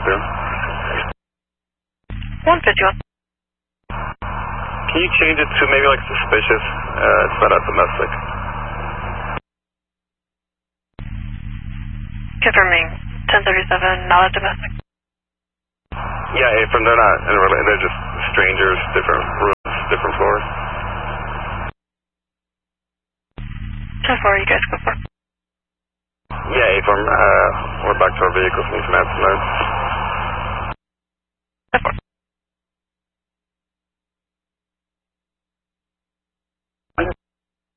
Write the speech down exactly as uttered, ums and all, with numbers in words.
through. one fifty-one. Can you change it to maybe like suspicious? Uh, it's not a domestic. Confirming ten thirty-seven, not a domestic. Yeah, hey, from they're not, in a, they're just strangers, different rooms, different floors. ten four, you guys go for. Yeah, hey, from, uh, we're back to our vehicles, need some answers. ten four.